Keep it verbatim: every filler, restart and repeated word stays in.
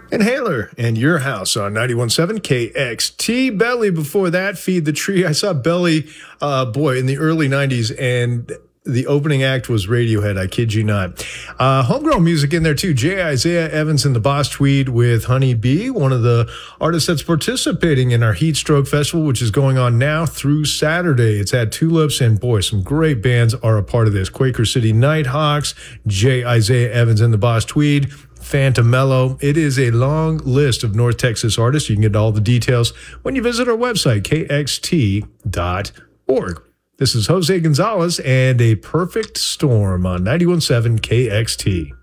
Inhaler and Your House on ninety-one point seven K X T. Belly before that, Feed the Tree. I saw Belly, uh, boy, in the early nineties, and the opening act was Radiohead. I kid you not. Uh, homegrown music in there, too. J. Isaiah Evans and the Boss Tweed with Honey Bee, one of the artists that's participating in our Heat Stroke Festival, which is going on now through Saturday. It's at Tulips, and boy, some great bands are a part of this. Quaker City Nighthawks, J. Isaiah Evans and the Boss Tweed, Phantom Mellow. It is a long list of North Texas artists. You can get all the details when you visit our website, K X T dot org. This is Jose Gonzalez and A Perfect Storm on ninety-one point seven K X T.